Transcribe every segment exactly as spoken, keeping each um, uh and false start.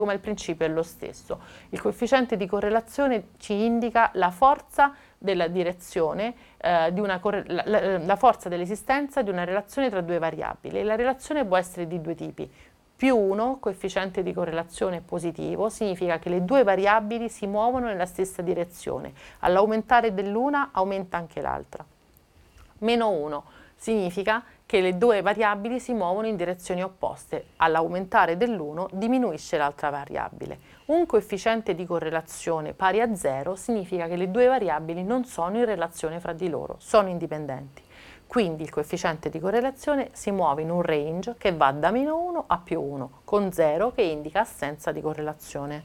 ma il principio è lo stesso. Il coefficiente di correlazione ci indica la forza della direzione, eh, di una la, la, la forza dell'esistenza di una relazione tra due variabili. La relazione può essere di due tipi. Più uno, coefficiente di correlazione positivo, significa che le due variabili si muovono nella stessa direzione. All'aumentare dell'una aumenta anche l'altra. Meno uno significa che le due variabili si muovono in direzioni opposte. All'aumentare dell'uno diminuisce l'altra variabile. Un coefficiente di correlazione pari a zero significa che le due variabili non sono in relazione fra di loro, sono indipendenti. Quindi il coefficiente di correlazione si muove in un range che va da meno uno a più uno, con zero che indica assenza di correlazione.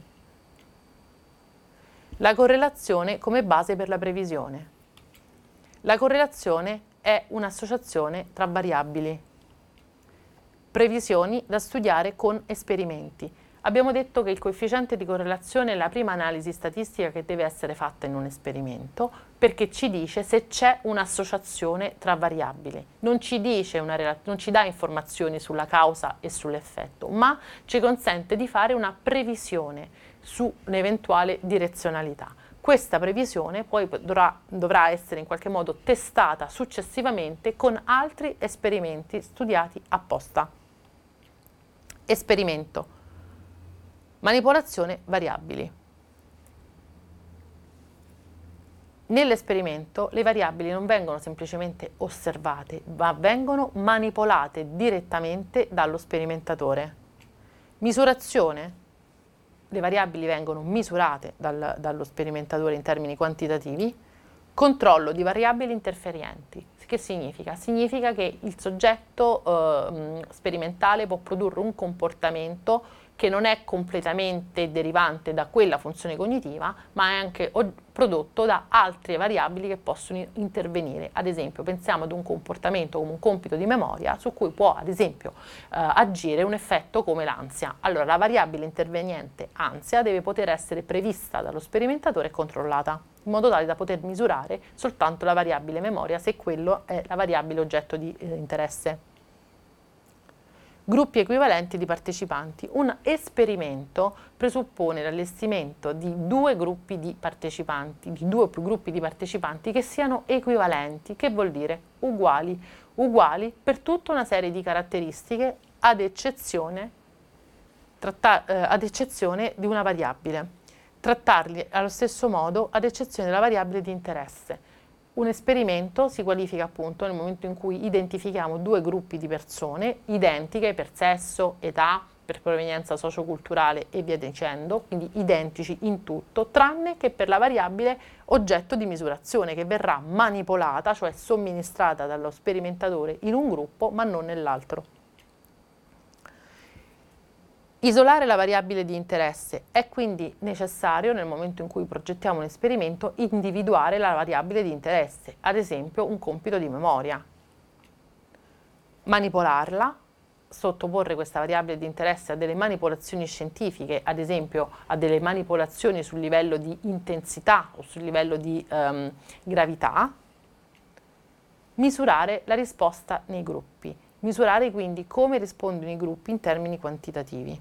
La correlazione come base per la previsione. La correlazione è un'associazione tra variabili. Previsioni da studiare con esperimenti. Abbiamo detto che il coefficiente di correlazione è la prima analisi statistica che deve essere fatta in un esperimento perché ci dice se c'è un'associazione tra variabili. Non ci dice una non ci dà informazioni sulla causa e sull'effetto, ma ci consente di fare una previsione su un'eventuale direzionalità. Questa previsione poi dovrà, dovrà essere in qualche modo testata successivamente con altri esperimenti studiati apposta. Esperimento. Manipolazione variabili. Nell'esperimento le variabili non vengono semplicemente osservate, ma vengono manipolate direttamente dallo sperimentatore. Misurazione. Le variabili vengono misurate dal, dallo sperimentatore in termini quantitativi. Controllo di variabili interferienti. Che significa? Significa che il soggetto eh, sperimentale può produrre un comportamento che non è completamente derivante da quella funzione cognitiva, ma è anche prodotto da altre variabili che possono intervenire. Ad esempio, pensiamo ad un comportamento come un compito di memoria su cui può, ad esempio, eh, agire un effetto come l'ansia. Allora, la variabile interveniente ansia deve poter essere prevista dallo sperimentatore e controllata, in modo tale da poter misurare soltanto la variabile memoria se quello è la variabile oggetto di eh, interesse. Gruppi equivalenti di partecipanti. Un esperimento presuppone l'allestimento di due gruppi di partecipanti, di due o più gruppi di partecipanti che siano equivalenti, che vuol dire uguali, uguali per tutta una serie di caratteristiche ad eccezione, tratta, eh, ad eccezione di una variabile. Trattarli allo stesso modo ad eccezione della variabile di interesse. Un esperimento si qualifica appunto nel momento in cui identifichiamo due gruppi di persone identiche per sesso, età, per provenienza socioculturale e via dicendo, quindi identici in tutto, tranne che per la variabile oggetto di misurazione che verrà manipolata, cioè somministrata dallo sperimentatore in un gruppo ma non nell'altro. Isolare la variabile di interesse. È quindi necessario, nel momento in cui progettiamo un esperimento, individuare la variabile di interesse, ad esempio un compito di memoria. Manipolarla, sottoporre questa variabile di interesse a delle manipolazioni scientifiche, ad esempio a delle manipolazioni sul livello di intensità o sul livello di um, gravità. Misurare la risposta nei gruppi. Misurare quindi come rispondono i gruppi in termini quantitativi.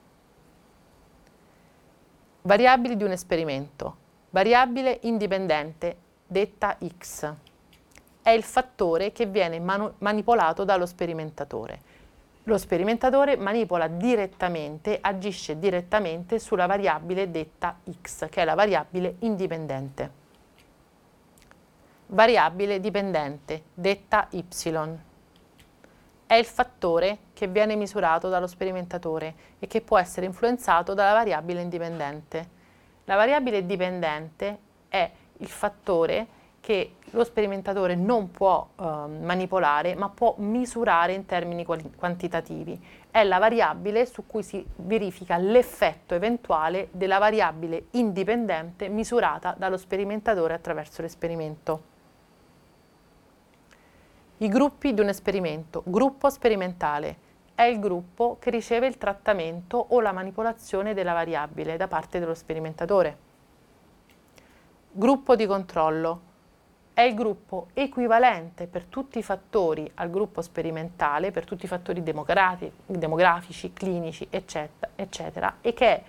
Variabili di un esperimento. Variabile indipendente, detta X, è il fattore che viene manu- manipolato dallo sperimentatore. Lo sperimentatore manipola direttamente, agisce direttamente sulla variabile detta X, che è la variabile indipendente. Variabile dipendente, detta Y, è il fattore che viene misurato dallo sperimentatore e che può essere influenzato dalla variabile indipendente. La variabile dipendente è il fattore che lo sperimentatore non può eh, manipolare, ma può misurare in termini quantitativi. È la variabile su cui si verifica l'effetto eventuale della variabile indipendente misurata dallo sperimentatore attraverso l'esperimento. I gruppi di un esperimento. Gruppo sperimentale è il gruppo che riceve il trattamento o la manipolazione della variabile da parte dello sperimentatore. Gruppo di controllo è il gruppo equivalente per tutti i fattori al gruppo sperimentale, per tutti i fattori demografici, clinici, eccetera, eccetera, e che è